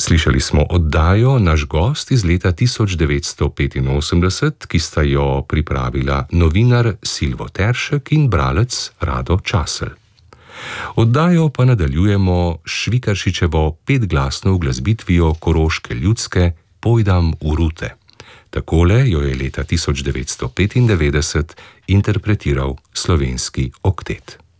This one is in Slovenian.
Slišali smo oddajo Naš gost iz leta 1985, ki sta jo pripravila novinar Silvo Teršek in bralec Rado Časel. Oddajo pa nadaljujemo s Švikaršičevo 5-glasno uglasbitvijo koroške ljudske Pojdam v rute. Takole jo je leta 1995 interpretiral slovenski oktet.